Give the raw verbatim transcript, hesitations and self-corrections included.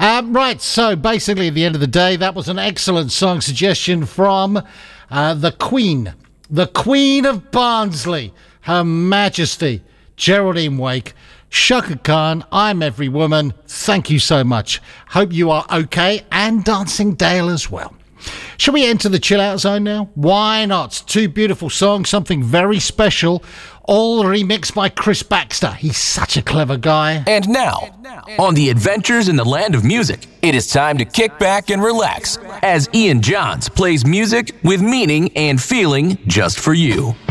Um, right, so basically at the end of the day, that was an excellent song suggestion from uh, the Queen, the Queen of Barnsley, Her Majesty Geraldine Wake. Shaka Khan, I'm Every Woman. Thank you so much. Hope you are okay, and Dancing Dale as well. Shall we enter the chill out zone now? Why not? Two beautiful songs, something very special, all remixed by Chris Baxter. He's such a clever guy. And now, on the Adventures in the Land of Music, it is time to kick back and relax as Ian Johns plays music with meaning and feeling just for you.